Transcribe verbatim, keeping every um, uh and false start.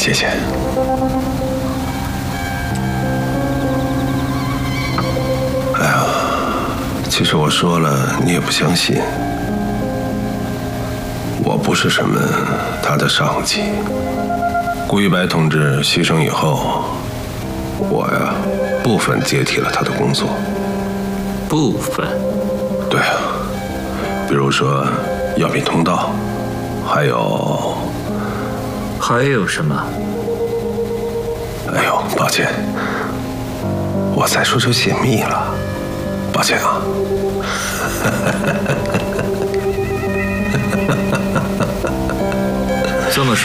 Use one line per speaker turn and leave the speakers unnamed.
谢谢。哎呀，其实我说了你也不相信，我不是什么他的上级。顾一白同志牺牲以后，我呀部分接替了他的工作。
部分？
对啊，比如说药品通道，还有
还有什么？
哎呦，抱歉，我再说就泄密了，抱歉啊。
这么说。